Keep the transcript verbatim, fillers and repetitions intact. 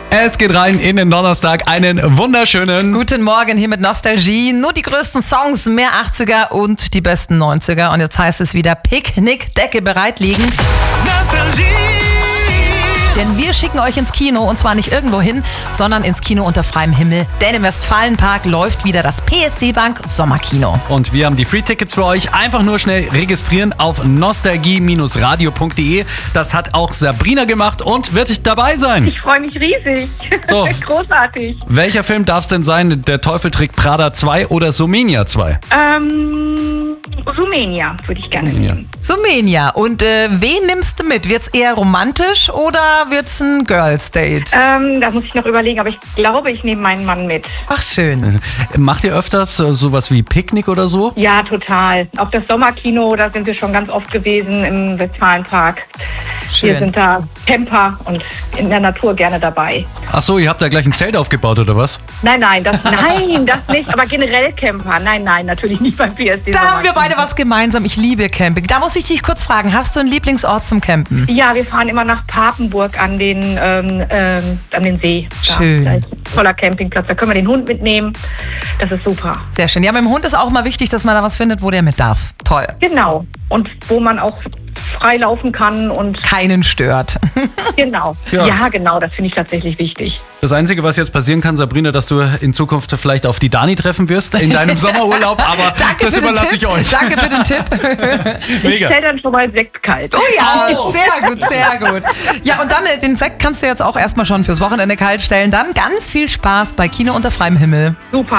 Es geht rein in den Donnerstag. Einen wunderschönen Guten Morgen hier mit Nostalgie. Nur die größten Songs, mehr achtziger und die besten neunziger. Und jetzt heißt es wieder Picknickdecke bereitlegen. Nostalgie. Denn wir schicken euch ins Kino und zwar nicht irgendwo hin, sondern ins Kino unter freiem Himmel. Denn im Westfalenpark läuft wieder das P S D Bank Sommerkino. Und wir haben die Free-Tickets für euch. Einfach nur schnell registrieren auf nostalgie radio punkt de. Das hat auch Sabrina gemacht und wird dabei sein. Ich freue mich riesig. So. Großartig. Welcher Film darf es denn sein? Der Teufel trägt Prada zwei oder Sumenia zwei? Ähm, Rumänien würde ich gerne nehmen. Sumenia. Und äh, wen nimmst du mit? Wird's eher romantisch oder wird's ein Girls Date? Ähm, da muss ich noch überlegen, aber ich glaube, ich nehme meinen Mann mit. Ach, schön. Macht ihr öfters äh, sowas wie Picknick oder so? Ja, total. Auch das Sommerkino, da sind wir schon ganz oft gewesen im Westfalenpark. Schön. Wir sind da Camper und in der Natur gerne dabei. Ach so, ihr habt da gleich ein Zelt aufgebaut oder was? Nein, nein, das, nein, das nicht, aber generell Camper. Nein, nein, natürlich nicht beim P S D. Da haben wir beide was gemeinsam. Ich liebe Camping. Da muss ich dich kurz fragen, hast du einen Lieblingsort zum Campen? Ja, wir fahren immer nach Papenburg an den, ähm, ähm, an den See. Schön. Da ist ein toller Campingplatz, da können wir den Hund mitnehmen. Das ist super. Sehr schön. Ja, mit dem Hund ist auch mal wichtig, dass man da was findet, wo der mit darf. Toll. Genau. Und wo man auch frei laufen kann und Keinen stört. genau. Ja. Ja, genau, das finde ich tatsächlich wichtig. Das Einzige, was jetzt passieren kann, Sabrina, dass du in Zukunft vielleicht auf die Dani treffen wirst in deinem Sommerurlaub, aber Danke das für den überlasse Tipp. ich euch. Danke für den Tipp. Ich Mega. stelle dann schon mal Sekt kalt. Oh ja, sehr gut, sehr gut. Ja, und dann äh, den Sekt kannst du jetzt auch erstmal schon fürs Wochenende kalt stellen. Dann ganz viel Spaß bei Kino unter freiem Himmel. Super.